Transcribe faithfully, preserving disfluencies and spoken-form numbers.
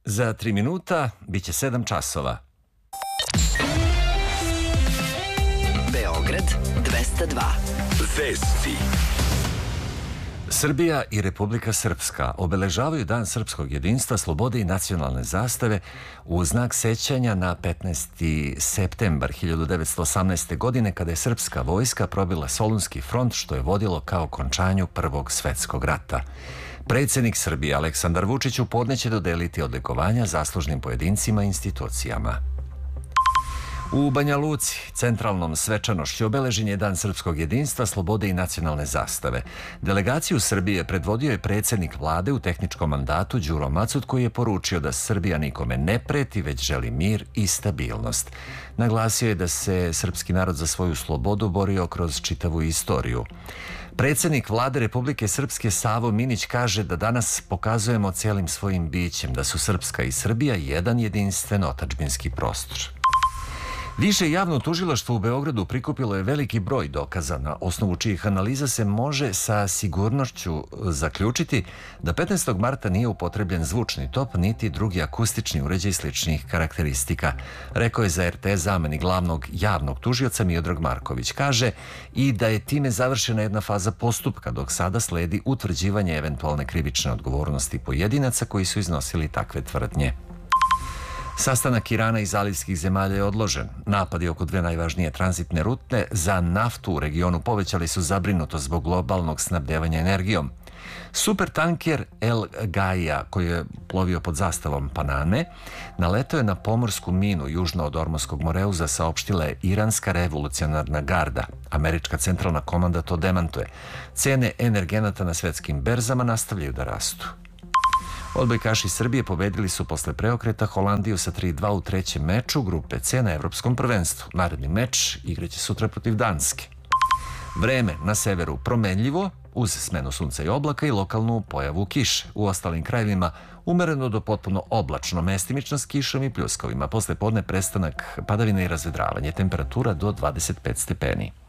Za tri minuta biće sedam časova. Beograd dvesta dva. Vesti. Srbija i Republika Srpska obeležavaju Dan srpskog jedinstva, slobode i nacionalne zastave u znak sećanja na petnaesti septembar hiljadu devetsto osamnaeste. godine kada je srpska vojska probila Solunski front, što je vodilo ka okončanju Prvog svetskog rata. Predsjednik Srbije Aleksandar Vučić u podne će dodeliti odlikovanja zaslužnim pojedincima i institucijama. U Banja Luci centralnom svečanošću obeležen je Dan srpskog jedinstva, slobode i nacionalne zastave. Delegaciju Srbije predvodio je predsjednik vlade u tehničkom mandatu Đuro Macut, koji je poručio da Srbija nikome ne preti, već želi mir i stabilnost. Naglasio je da se srpski narod za svoju slobodu borio kroz čitavu istoriju. Predsjednik vlade Republike Srpske Savo Minić kaže da danas pokazujemo cijelim svojim bićem da su Srpska i Srbija jedan jedinstven otadžbinski prostor. Više javno tužilaštvo u Beogradu prikupilo je veliki broj dokaza na osnovu čijih analiza se može sa sigurnošću zaključiti da petnaestog marta nije upotrebljen zvučni top niti drugi akustični uređaj sličnih karakteristika. Rekao je za er te es zamenik glavnog javnog tužioca Miodrag Marković. Kaže i da je time završena jedna faza postupka, dok sada sledi utvrđivanje eventualne krivične odgovornosti pojedinaca koji su iznosili takve tvrdnje. Sastanak Irana i zalivskih zemalja je odložen. Napadi oko dve najvažnije tranzitne rute za naftu u regionu povećali su zabrinutost zbog globalnog snabdevanja energijom. Supertanker El Gaia, koji je plovio pod zastavom Paname, naletao je na pomorsku minu južno od Ormoskog Moreuza, saopštila je Iranska revolucionarna garda. Američka centralna komanda to demantuje. Cene energenata na svetskim berzama nastavljaju da rastu. Odbojkaši Srbije pobedili su posle preokreta Holandiju sa tri dva u trećem meču grupe C na Evropskom prvenstvu. Naredni meč igraće sutra protiv Danske. Vreme na severu promenljivo, uz smenu sunca i oblaka i lokalnu pojavu kiše. U ostalim krajevima umereno do potpuno oblačno, mestimično s kišom i pljuskovima. Posle podne prestanak padavina i razvedravanje, temperatura do dvadeset pet stepeni.